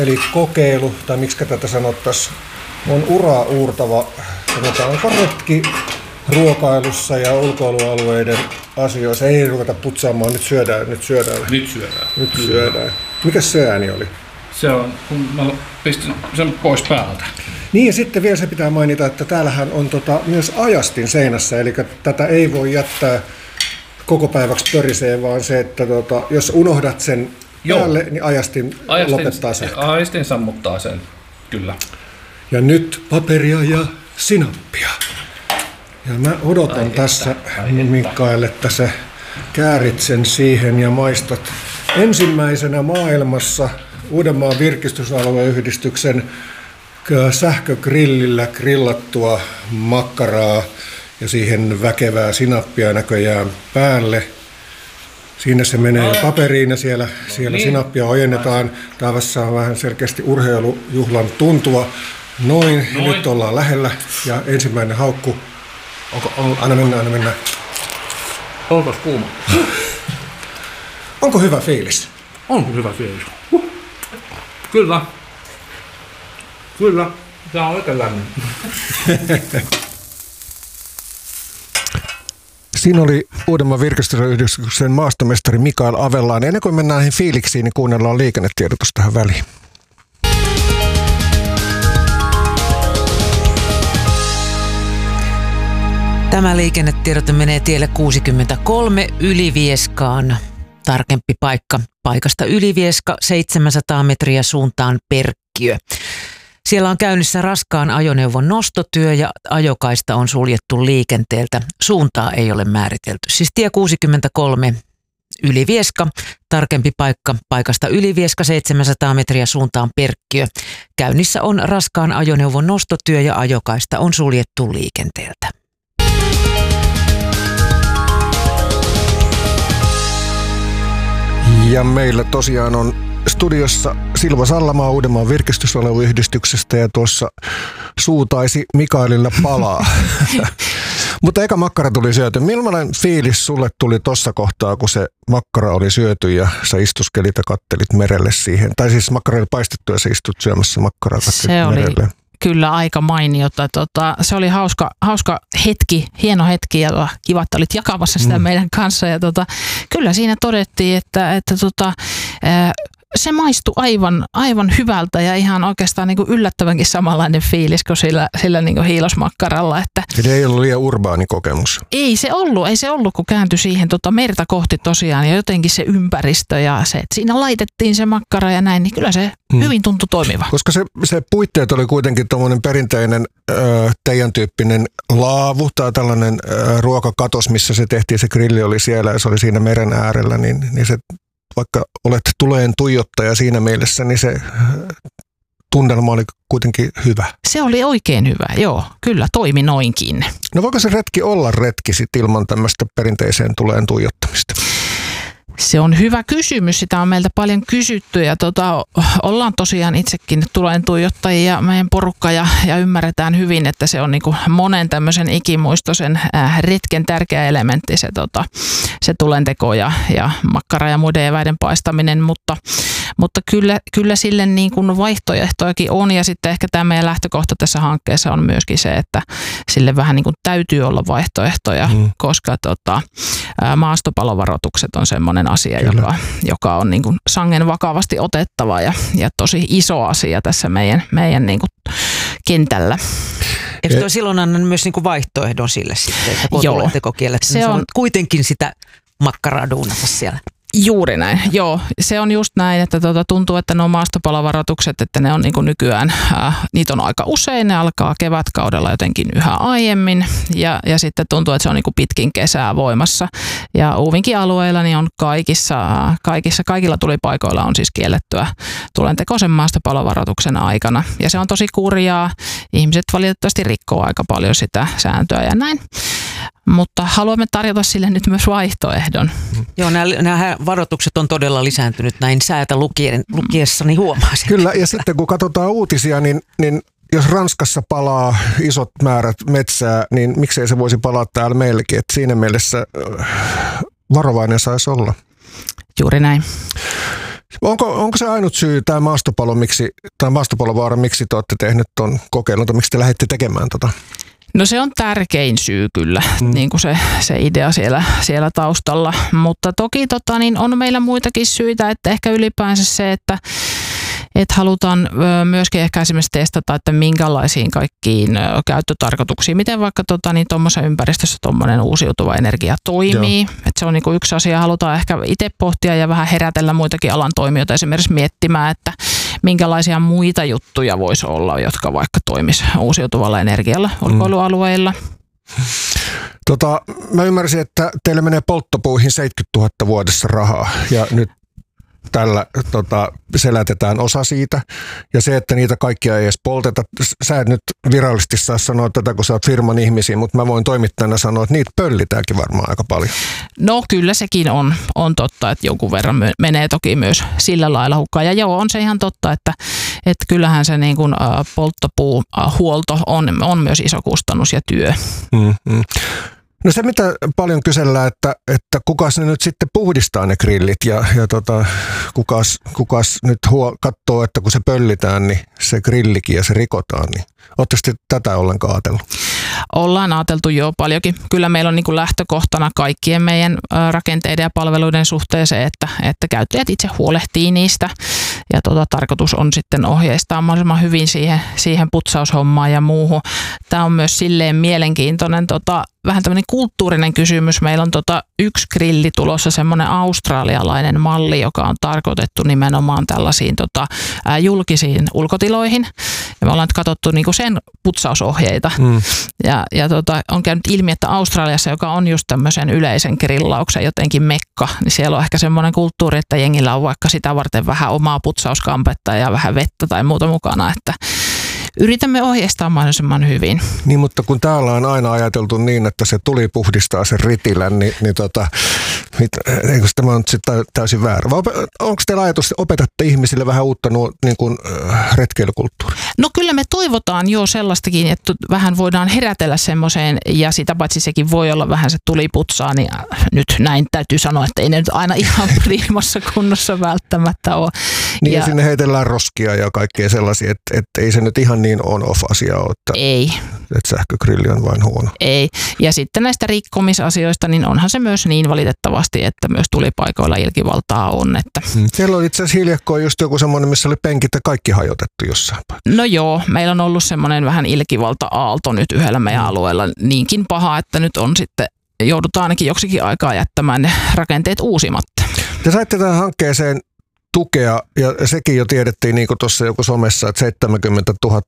Eli kokeilu, tai miksi tätä sanottaisiin, on uraa uurtava, sanotaanko retki ruokailussa ja ulkoilualueiden asioissa. Ei ruveta putsaamaan, nyt syödään. Mikäs se ääni oli? Se on, kun mä pistin sen pois päältä. Niin ja sitten vielä se pitää mainita, että täällähän on myös ajastin seinässä, eli tätä ei voi jättää koko päiväksi pöriseen, vaan se, että jos unohdat sen päälle, niin ajastin lopettaa sen. Ajastin sammuttaa sen, kyllä. Ja nyt paperia ja sinappia. Ja mä odotan tässä Mikael, että sä käärit sen siihen ja maistat ensimmäisenä maailmassa Uudenmaan virkistysalueyhdistyksen sähkögrillillä grillattua makkaraa ja siihen väkevää sinappia näköjään päälle. Siinä se menee jo paperiin ja siellä niin. Sinappia ojennetaan. Taivassa on vähän selkeästi urheilujuhlan tuntua. Noin. Nyt ollaan lähellä ja ensimmäinen haukku. Anna mennä. Onko kuuma? Onko hyvä fiilis? On hyvä fiilis. Kyllä. Tämä on oikein lämmin. Siinä oli Uudenmaan virkistysyhdistyksen maastomestari Mikael Avellaan. Ennen kuin mennään näihin fiiliksiin, niin kuunnellaan liikennetiedotus tähän väliin. Tämä liikennetiedote menee tielle 63 Ylivieskaan. Tarkempi paikka. Paikasta Ylivieska 700 metriä suuntaan Perkkiö. Siellä on käynnissä raskaan ajoneuvon nostotyö ja ajokaista on suljettu liikenteeltä. Suuntaa ei ole määritelty. Siis tie 63 Ylivieska. Tarkempi paikka. Paikasta Ylivieska 700 metriä suuntaan Perkkiö. Käynnissä on raskaan ajoneuvon nostotyö ja ajokaista on suljettu liikenteeltä. Ja meillä tosiaan on studiossa Silva Sallamaa Uudenmaan virkistysalueyhdistyksestä ja tuossa suu taisi Mikaelilla palaa. Mutta eka makkara tuli syöty. Millainen fiilis sulle tuli tuossa kohtaa, kun se makkara oli syöty ja sä istuskelit ja kattelit merelle siihen? Tai siis makkara oli paistettu ja sä istut syömässä makkaraa ja kattelit merelle. Kyllä aika mainiota. Se oli hauska hetki, hieno hetki ja kiva, että olit jakamassa sitä meidän kanssa. Ja kyllä siinä todettiin, että se maistui aivan hyvältä ja ihan oikeastaan niin kuin yllättävänkin samanlainen fiilis kuin sillä niin kuin hiilosmakkaralla. Eli ei ollut liian urbaani kokemus? Ei se ollut, kun kääntyi siihen merta kohti tosiaan ja jotenkin se ympäristö ja se, että siinä laitettiin se makkara ja näin, niin kyllä se hyvin tuntui toimiva. Koska se puitteet oli kuitenkin tuommoinen perinteinen teidän tyyppinen laavu tai tällainen ruokakatos, missä se tehtiin, se grilli oli siellä ja se oli siinä meren äärellä, niin se vaikka olet tuleen tuijottaja siinä mielessä, niin se tunnelma oli kuitenkin hyvä. Se oli oikein hyvä, joo. Kyllä, toimi noinkin. No voiko se retki olla retki sit ilman tämmöistä perinteiseen tuleen tuijottamista? Se on hyvä kysymys. Sitä on meiltä paljon kysytty ja ollaan tosiaan itsekin tulen tuijottajia meidän porukka ja ymmärretään hyvin, että se on niin kuin monen tämmöisen ikimuistoisen retken tärkeä elementti se tulenteko ja makkara ja muiden eväiden paistaminen, mutta kyllä sille niin kuin vaihtoehtojakin on ja sitten ehkä tämä meidän lähtökohta tässä hankkeessa on myöskin se, että sille vähän niin kuin täytyy olla vaihtoehtoja, koska maastopalovaroitukset on semmoinen asia, joka on niin kuin sangen vakavasti otettava ja tosi iso asia tässä meidän niin kuin kentällä. Eikö tuo silloin anna myös niin kuin vaihtoehdon sille sitten, että kun tulenteko kielletty, niin se on kuitenkin sitä makkaraa duunata siellä? Juuri näin, joo. Se on just näin, että tuntuu, että nuo maastopalovaroitukset, että ne on niin kuin nykyään, niitä on aika usein, ne alkaa kevätkaudella jotenkin yhä aiemmin ja sitten tuntuu, että se on niin kuin pitkin kesää voimassa. Ja Uuvinkin alueilla niin on kaikilla tulipaikoilla on siis kiellettyä tulenteko sen maastopalovaroituksen aikana. Ja se on tosi kurjaa. Ihmiset valitettavasti rikkoo aika paljon sitä sääntöä ja näin. Mutta haluamme tarjota sille nyt myös vaihtoehdon. Joo, nämä varoitukset on todella lisääntynyt näin säätä lukiessani huomaa sen. Kyllä, ja sitten kun katsotaan uutisia, niin jos Ranskassa palaa isot määrät metsää, niin miksei se voisi palaa täällä meillekin. Että siinä mielessä varovainen saisi olla. Juuri näin. Onko se ainut syy tämä maastopalovaara, miksi te olette tehnyt tuon kokeilun, tai miksi te lähdette tekemään tota? No se on tärkein syy kyllä, niin kuin se idea siellä taustalla, mutta toki niin on meillä muitakin syitä, että ehkä ylipäänsä se, että halutaan myöskin ehkä esimerkiksi testata, että minkälaisiin kaikkiin käyttötarkoituksiin, miten vaikka tuommoisessa ympäristössä tuommoinen uusiutuva energia toimii. Että se on niin kuin yksi asia, halutaan ehkä itse pohtia ja vähän herätellä muitakin alan toimijoita esimerkiksi miettimään, että minkälaisia muita juttuja voisi olla, jotka vaikka toimisi uusiutuvalla energialla ulkoilualueilla. Mä ymmärsin, että teille menee polttopuihin 70 000 vuodessa rahaa ja nyt tällä selätetään osa siitä. Ja se, että niitä kaikkia ei edes polteta. Sä et nyt virallisesti saa sanoa tätä, kun sä oot firman ihmisiä, mutta mä voin toimittajana sanoa, että niitä pöllitäänkin varmaan aika paljon. No kyllä sekin on totta, että jonkun verran menee toki myös sillä lailla hukkaan. Ja joo, on se ihan totta, että kyllähän se niin kuin polttopuuhuolto on myös iso kustannus ja työ. Mm-hmm. No se, mitä paljon kysellään, että kukas ne nyt sitten puhdistaa ne grillit ja kukas nyt katsoo, että kun se pöllitään, niin se grillikin ja se rikotaan, niin ootteko te tätä ollenkaan ajatellut? Ollaan ajateltu jo paljonkin. Kyllä meillä on niin kuin lähtökohtana kaikkien meidän rakenteiden ja palveluiden suhteen se, että käyttäjät itse huolehtii niistä. Ja tarkoitus on sitten ohjeistaa mahdollisimman hyvin siihen putsaushommaan ja muuhun. Tämä on myös silleen mielenkiintoinen vähän tämmöinen kulttuurinen kysymys. Meillä on yksi grilli tulossa, semmoinen australialainen malli, joka on tarkoitettu nimenomaan tällaisiin julkisiin ulkotiloihin. Ja me ollaan nyt katsottu niinku sen putsausohjeita. Ja on käynyt ilmi, että Australiassa, joka on just tämmöisen yleisen grillauksen jotenkin mekka, niin siellä on ehkä semmoinen kulttuuri, että jengillä on vaikka sitä varten vähän omaa putsauskampetta ja vähän vettä tai muuta mukana, että yritämme ohjeistaa mahdollisimman hyvin. Niin, mutta kun täällä on aina ajateltu niin, että se tuli puhdistaa sen ritilän, niin eikö tämä on sitten täysin väärä? Vai onko teillä ajatus, että opetatte ihmisille vähän uutta niin kuin retkeilykulttuuria? No kyllä me toivotaan jo sellaistakin, että vähän voidaan herätellä semmoiseen, ja sitä paitsi sekin voi olla vähän se tuliputsaa, niin nyt näin täytyy sanoa, että ei ne nyt aina ihan priimassa kunnossa välttämättä ole. Niin ja sinne heitellään roskia ja kaikkea sellaisia, että ei se nyt ihan niin on-off-asia ole, että sähkögrilli on vain huono. Ei. Ja sitten näistä rikkomisasioista, niin onhan se myös niin valitettavasti, että myös tulipaikoilla ilkivaltaa on. Että siellä oli itse asiassa hiljakkoin just joku semmoinen, missä oli penkit ja kaikki hajotettu jossain päin. No joo, meillä on ollut semmoinen vähän ilkivalta-aalto nyt yhdellä meidän alueella niinkin paha, että nyt on sitten joudutaan ainakin joksikin aikaa jättämään ne rakenteet uusimatta. Te saitte tähän hankkeeseen tukea, ja sekin jo tiedettiin niin kuin tuossa joku somessa, että 70 000